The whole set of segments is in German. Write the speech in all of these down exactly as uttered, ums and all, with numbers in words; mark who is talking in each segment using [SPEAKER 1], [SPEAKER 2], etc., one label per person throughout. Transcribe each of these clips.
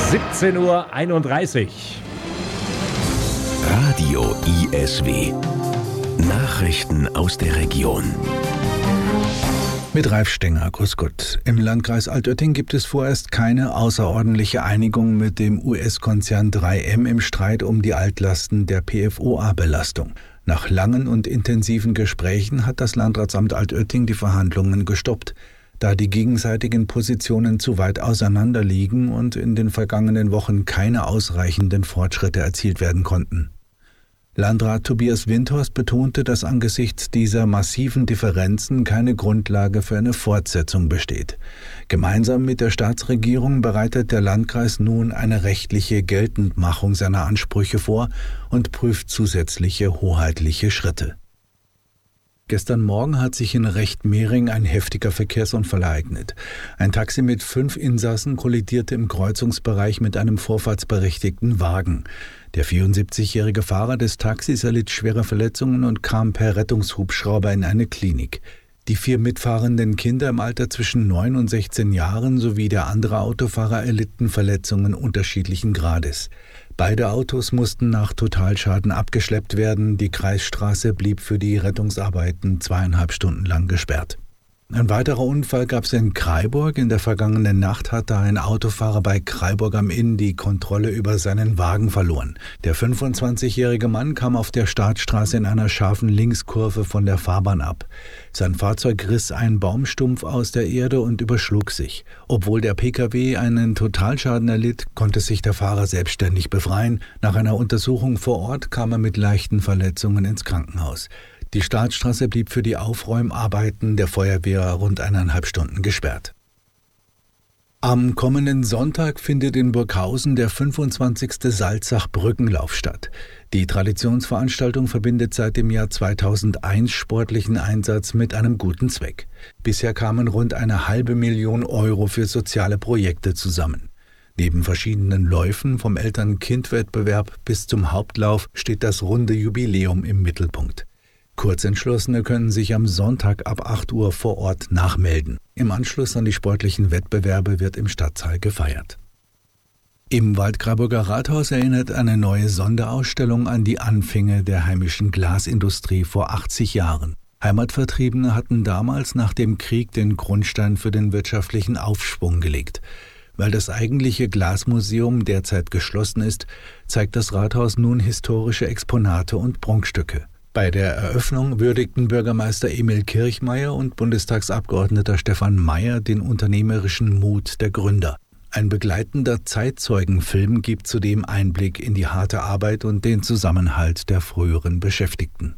[SPEAKER 1] siebzehn Uhr einunddreißig.
[SPEAKER 2] Radio I S W. Nachrichten aus der Region.
[SPEAKER 3] Mit Ralf Stenger, grüß Gott. Im Landkreis Altötting gibt es vorerst keine außerordentliche Einigung mit dem U S-Konzern drei M im Streit um die Altlasten der P F O A-Belastung. Nach langen und intensiven Gesprächen hat das Landratsamt Altötting die Verhandlungen gestoppt, da die gegenseitigen Positionen zu weit auseinander liegen und in den vergangenen Wochen keine ausreichenden Fortschritte erzielt werden konnten. Landrat Tobias Windhorst betonte, dass angesichts dieser massiven Differenzen keine Grundlage für eine Fortsetzung besteht. Gemeinsam mit der Staatsregierung bereitet der Landkreis nun eine rechtliche Geltendmachung seiner Ansprüche vor und prüft zusätzliche hoheitliche Schritte. Gestern Morgen hat sich in Rechtmehring ein heftiger Verkehrsunfall ereignet. Ein Taxi mit fünf Insassen kollidierte im Kreuzungsbereich mit einem vorfahrtsberechtigten Wagen. Der vierundsiebzigjährige Fahrer des Taxis erlitt schwere Verletzungen und kam per Rettungshubschrauber in eine Klinik. Die vier mitfahrenden Kinder im Alter zwischen neun und sechzehn Jahren sowie der andere Autofahrer erlitten Verletzungen unterschiedlichen Grades. Beide Autos mussten nach Totalschaden abgeschleppt werden. Die Kreisstraße blieb für die Rettungsarbeiten zweieinhalb Stunden lang gesperrt. Ein weiterer Unfall gab es in Kraiburg. In der vergangenen Nacht hatte ein Autofahrer bei Kraiburg am Inn die Kontrolle über seinen Wagen verloren. Der fünfundzwanzigjährige Mann kam auf der Startstraße in einer scharfen Linkskurve von der Fahrbahn ab. Sein Fahrzeug riss einen Baumstumpf aus der Erde und überschlug sich. Obwohl der Pkw einen Totalschaden erlitt, konnte sich der Fahrer selbstständig befreien. Nach einer Untersuchung vor Ort kam er mit leichten Verletzungen ins Krankenhaus. Die Startstraße blieb für die Aufräumarbeiten der Feuerwehr rund eineinhalb Stunden gesperrt. Am kommenden Sonntag findet in Burghausen der fünfundzwanzigste Salzach-Brückenlauf statt. Die Traditionsveranstaltung verbindet seit dem Jahr zweitausendeins sportlichen Einsatz mit einem guten Zweck. Bisher kamen rund eine halbe Million Euro für soziale Projekte zusammen. Neben verschiedenen Läufen vom Eltern-Kind-Wettbewerb bis zum Hauptlauf steht das runde Jubiläum im Mittelpunkt. Kurzentschlossene können sich am Sonntag ab acht Uhr vor Ort nachmelden. Im Anschluss an die sportlichen Wettbewerbe wird im Stadtsaal gefeiert. Im Waldkraiburger Rathaus erinnert eine neue Sonderausstellung an die Anfänge der heimischen Glasindustrie vor achtzig Jahren. Heimatvertriebene hatten damals nach dem Krieg den Grundstein für den wirtschaftlichen Aufschwung gelegt. Weil das eigentliche Glasmuseum derzeit geschlossen ist, zeigt das Rathaus nun historische Exponate und Prunkstücke. Bei der Eröffnung würdigten Bürgermeister Emil Kirchmeier und Bundestagsabgeordneter Stefan Mayer den unternehmerischen Mut der Gründer. Ein begleitender Zeitzeugenfilm gibt zudem Einblick in die harte Arbeit und den Zusammenhalt der früheren Beschäftigten.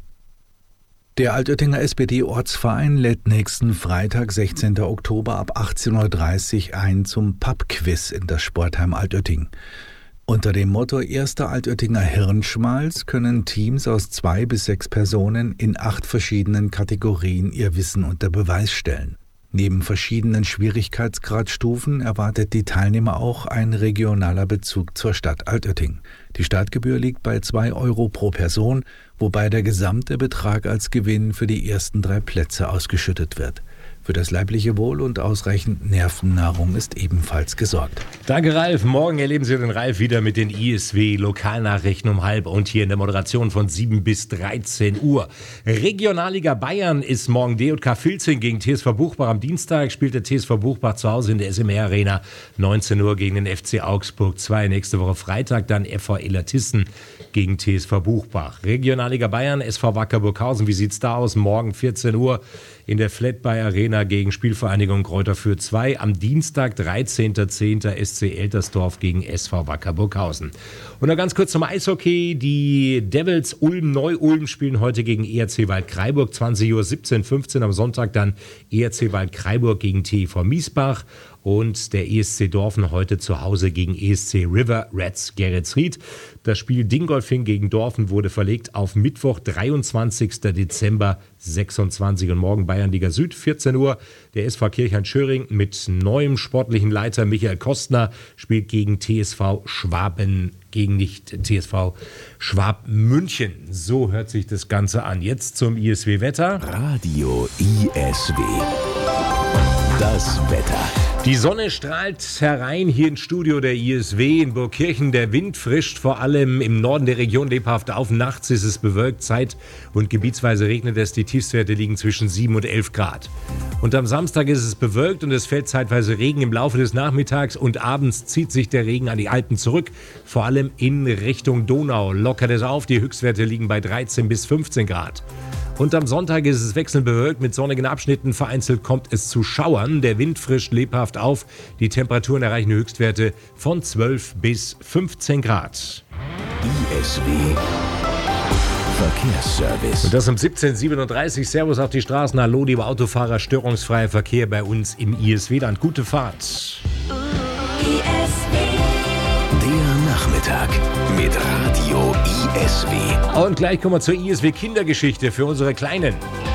[SPEAKER 3] Der Altöttinger S P D-Ortsverein lädt nächsten Freitag, sechzehnten Oktober ab achtzehn Uhr dreißig ein zum Pub-Quiz in das Sportheim Altötting. Unter dem Motto Erster Altöttinger Hirnschmalz können Teams aus zwei bis sechs Personen in acht verschiedenen Kategorien ihr Wissen unter Beweis stellen. Neben verschiedenen Schwierigkeitsgradstufen erwartet die Teilnehmer auch ein regionaler Bezug zur Stadt Altötting. Die Startgebühr liegt bei zwei Euro pro Person, wobei der gesamte Betrag als Gewinn für die ersten drei Plätze ausgeschüttet wird. Für das leibliche Wohl und ausreichend Nervennahrung ist ebenfalls gesorgt.
[SPEAKER 1] Danke, Ralf. Morgen erleben Sie den Ralf wieder mit den I S W-Lokalnachrichten um halb und hier in der Moderation von sieben bis dreizehn Uhr. Regionalliga Bayern ist morgen D J K Vilzing gegen T S V Buchbach. Am Dienstag spielt der T S V Buchbach zu Hause in der S M R Arena. neunzehn Uhr gegen den F C Augsburg zwei. Nächste Woche Freitag dann F V Illertissen gegen T S V Buchbach. Regionalliga Bayern, S V Wacker Burghausen. Wie sieht's da aus? Morgen vierzehn Uhr in der Flatbuy Arena gegen Spielvereinigung Kräuter Fürth zwei. Am Dienstag, dreizehnten zehnten S C Eltersdorf gegen S V Wacker Burghausen. Und noch ganz kurz zum Eishockey. Die Devils Ulm-Neu-Ulm spielen heute gegen E R C Waldkraiburg. zwanzig Uhr siebzehn fünfzehn am Sonntag dann E R C Waldkraiburg gegen T E V Miesbach. Und der E S C Dorfen heute zu Hause gegen E S C River Rats Geretsried. Das Spiel Dingolfing gegen Dorfen wurde verlegt auf Mittwoch, dreiundzwanzigsten Dezember sechsundzwanzig. Und morgen Bayernliga Süd, vierzehn Uhr. Der S V Kirchheim-Schöring mit neuem sportlichen Leiter Michael Kostner spielt gegen T S V Schwaben, gegen nicht T S V Schwab München. So hört sich das Ganze an. Jetzt zum I S W-Wetter.
[SPEAKER 2] Radio I S W. Das Wetter.
[SPEAKER 1] Die Sonne strahlt herein hier ins Studio der I S W in Burgkirchen. Der Wind frischt vor allem im Norden der Region lebhaft auf. Nachts ist es bewölkt, zeit- und gebietsweise regnet es. Die Tiefstwerte liegen zwischen sieben und elf Grad. Und am Samstag ist es bewölkt und es fällt zeitweise Regen im Laufe des Nachmittags. Und abends zieht sich der Regen an die Alpen zurück, vor allem in Richtung Donau. Lockert es auf, die Höchstwerte liegen bei dreizehn bis fünfzehn Grad. Und am Sonntag ist es wechselnd bewölkt mit sonnigen Abschnitten. Vereinzelt kommt es zu Schauern. Der Wind frischt lebhaft auf. Die Temperaturen erreichen Höchstwerte von zwölf bis fünfzehn Grad.
[SPEAKER 2] I S W Verkehrsservice.
[SPEAKER 1] Und das um siebzehn Uhr siebenunddreißig. Servus auf die Straßen. Hallo, liebe Autofahrer. Störungsfreier Verkehr bei uns im I S W-Land. Gute Fahrt.
[SPEAKER 4] I S W.
[SPEAKER 2] Der Nachmittag mit Radio I S W.
[SPEAKER 1] Und gleich kommen wir zur I S W Kindergeschichte für unsere Kleinen.